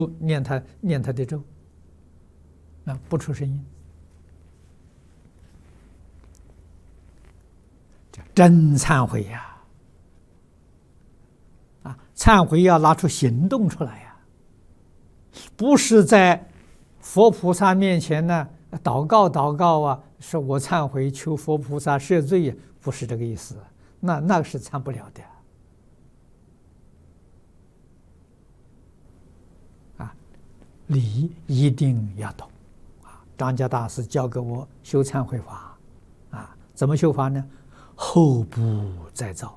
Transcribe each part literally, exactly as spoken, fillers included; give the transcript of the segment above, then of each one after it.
念他念他的咒啊，不出声音，真忏悔呀！啊，忏悔要拿出行动出来呀，不是在佛菩萨面前呢祷告祷告啊，说我忏悔求佛菩萨赦罪，不是这个意思，那那个是忏不了的。啊，理一定要懂啊！张家大师教给我修忏悔法啊，怎么修法呢？后不再造，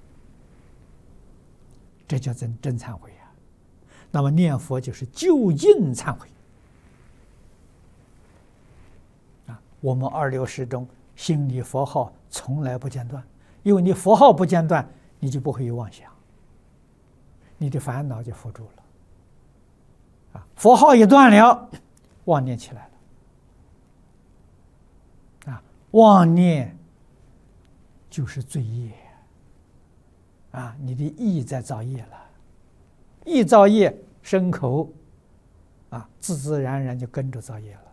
这叫真真忏悔啊！那么念佛就是就近忏悔啊！我们二六时中心里佛号从来不间断，因为你佛号不间断，你就不会有妄想，你的烦恼就伏住了啊！佛号一断了，妄念起来了啊！妄念就是罪业啊！你的意在造业了，意造业身口啊，自自然然就跟着造业了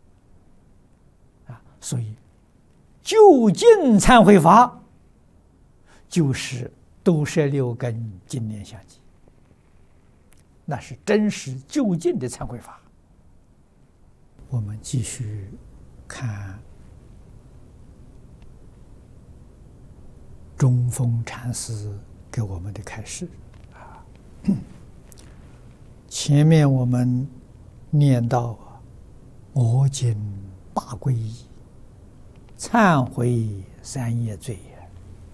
啊！所以就近忏悔法就是都摄六根净念相继，那是真实就近的忏悔法。我们继续看中峰禅师给我们的开示啊，前面我们念到我今大皈依，忏悔三业罪也。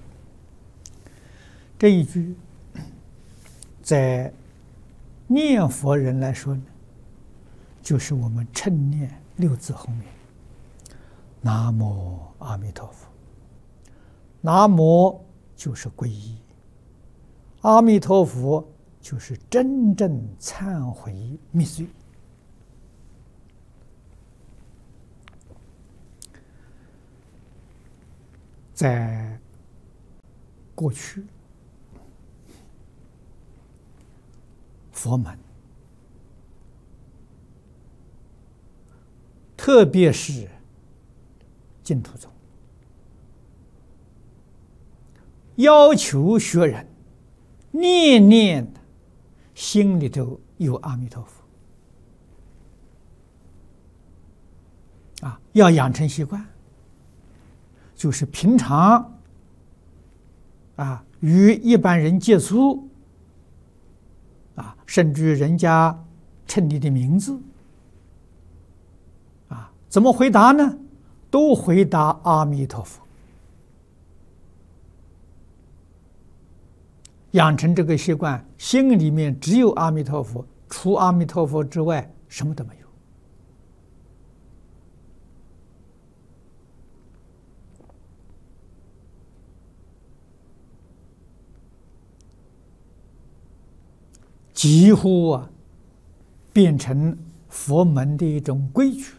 这一句，在念佛人来说呢，就是我们称念六字后面，南无阿弥陀佛。南无就是皈依，阿弥陀佛就是真正忏悔灭罪。在过去，佛门，特别是净土宗，要求学人念念心里头有阿弥陀佛啊，要养成习惯，就是平常啊与一般人接触啊，甚至人家称你的名字啊，怎么回答呢？都回答阿弥陀佛。养成这个习惯，心里面只有阿弥陀佛，除阿弥陀佛之外什么都没有。几乎啊变成佛门的一种规矩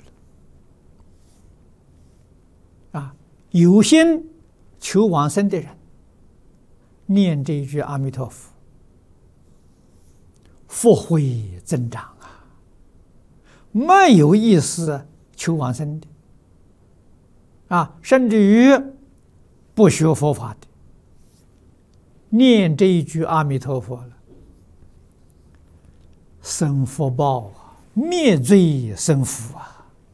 了啊！有心求往生的人念这一句阿弥陀佛，福慧增长啊！没有意思求往生的啊，甚至于不学佛法的，念这一句阿弥陀佛了，生福报啊，灭罪生福啊！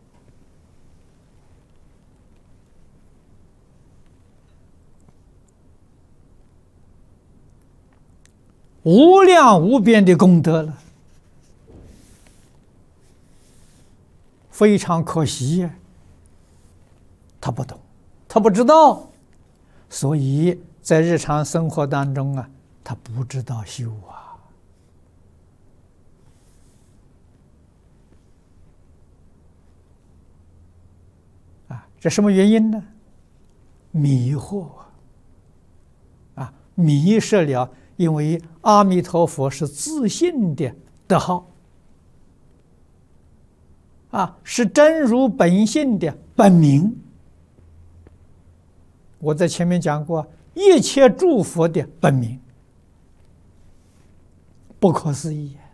无量无边的功德了，非常可惜呀，他不懂，他不知道，所以在日常生活当中啊，他不知道修啊。啊，这什么原因呢？迷惑啊，迷失了。因为阿弥陀佛是自信的德号啊，是真如本性的本名。我在前面讲过，一切诸佛的本名，不可思议。